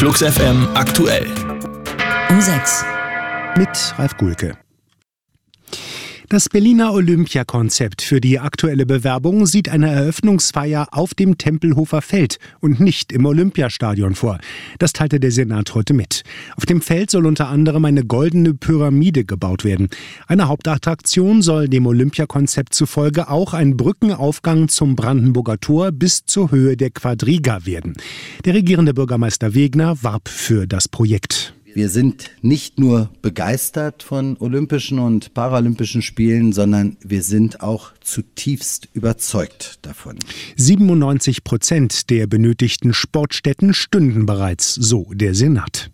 Flux FM aktuell. Um 6. Mit Ralf Gulke. Das Berliner Olympiakonzept für die aktuelle Bewerbung sieht eine Eröffnungsfeier auf dem Tempelhofer Feld und nicht im Olympiastadion vor. Das teilte der Senat heute mit. Auf dem Feld soll unter anderem eine goldene Pyramide gebaut werden. Eine Hauptattraktion soll dem Olympiakonzept zufolge auch ein Brückenaufgang zum Brandenburger Tor bis zur Höhe der Quadriga werden. Der regierende Bürgermeister Wegner warb für das Projekt. Wir sind nicht nur begeistert von Olympischen und Paralympischen Spielen, sondern wir sind auch zutiefst überzeugt davon. 97% der benötigten Sportstätten stünden bereits, so der Senat.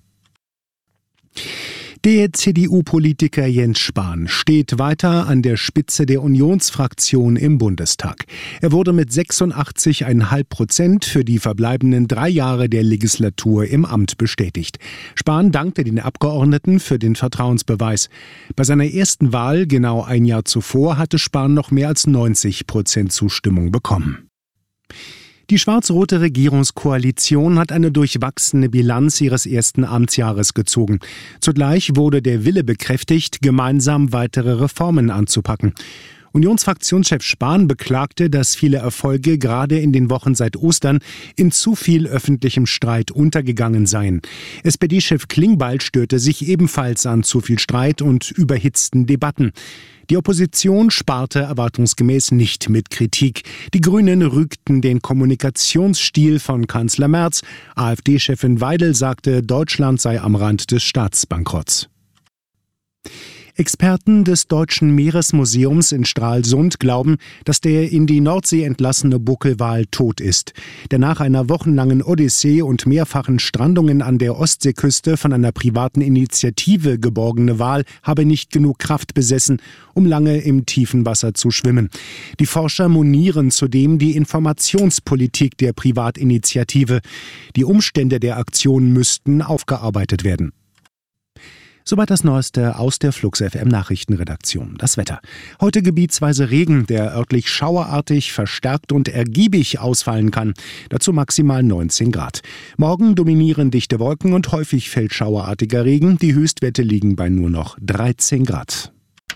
Der CDU-Politiker Jens Spahn steht weiter an der Spitze der Unionsfraktion im Bundestag. Er wurde mit 86,5% für die verbleibenden 3 Jahre der Legislatur im Amt bestätigt. Spahn dankte den Abgeordneten für den Vertrauensbeweis. Bei seiner ersten Wahl, genau ein Jahr zuvor, hatte Spahn noch mehr als 90% Zustimmung bekommen. Die schwarz-rote Regierungskoalition hat eine durchwachsene Bilanz ihres ersten Amtsjahres gezogen. Zugleich wurde der Wille bekräftigt, gemeinsam weitere Reformen anzupacken. Unionsfraktionschef Spahn beklagte, dass viele Erfolge gerade in den Wochen seit Ostern in zu viel öffentlichem Streit untergegangen seien. SPD-Chef Klingbeil störte sich ebenfalls an zu viel Streit und überhitzten Debatten. Die Opposition sparte erwartungsgemäß nicht mit Kritik. Die Grünen rügten den Kommunikationsstil von Kanzler Merz. AfD-Chefin Weidel sagte, Deutschland sei am Rand des Staatsbankrotts. Experten des Deutschen Meeresmuseums in Stralsund glauben, dass der in die Nordsee entlassene Buckelwal tot ist. Der nach einer wochenlangen Odyssee und mehrfachen Strandungen an der Ostseeküste von einer privaten Initiative geborgene Wal habe nicht genug Kraft besessen, um lange im tiefen Wasser zu schwimmen. Die Forscher monieren zudem die Informationspolitik der Privatinitiative. Die Umstände der Aktion müssten aufgearbeitet werden. Soweit das Neueste aus der Flux FM Nachrichtenredaktion. Das Wetter. Heute gebietsweise Regen, der örtlich schauerartig, verstärkt und ergiebig ausfallen kann. Dazu maximal 19 Grad. Morgen dominieren dichte Wolken und häufig fällt schauerartiger Regen. Die Höchstwerte liegen bei nur noch 13 Grad.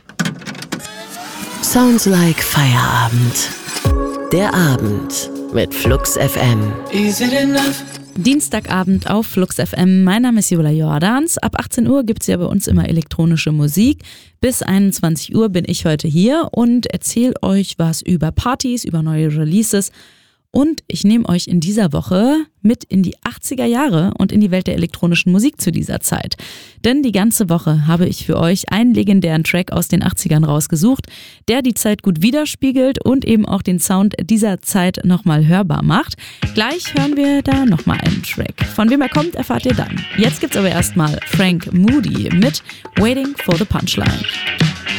Sounds like Feierabend. Der Abend mit Flux FM. Is it enough? Dienstagabend auf Flux FM. Mein Name ist Julia Jordans. Ab 18 Uhr gibt es ja bei uns immer elektronische Musik. Bis 21 Uhr bin ich heute hier und erzähle euch was über Partys, über neue Releases. Und ich nehme euch in dieser Woche mit in die 80er Jahre und in die Welt der elektronischen Musik zu dieser Zeit. Denn die ganze Woche habe ich für euch einen legendären Track aus den 80ern rausgesucht, der die Zeit gut widerspiegelt und eben auch den Sound dieser Zeit nochmal hörbar macht. Gleich hören wir da nochmal einen Track. Von wem er kommt, erfahrt ihr dann. Jetzt gibt's aber erstmal Frank Moody mit Waiting for the Punchline.